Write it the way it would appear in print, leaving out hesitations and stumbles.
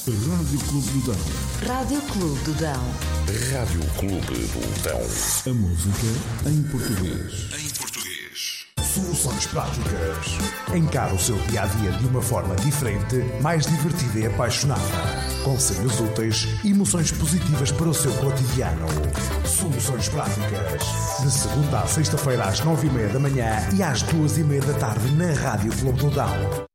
Rádio Clube do Dão. Rádio Clube do Dão. Rádio Clube do Dão. A música em português. Soluções práticas. Encara o seu dia-a-dia de uma forma diferente, mais divertida e apaixonada. Conselhos úteis e emoções positivas para o seu cotidiano. Soluções práticas. De segunda à sexta-feira às 9h30 da manhã e às 2h30 da tarde na Rádio Clube do Dão.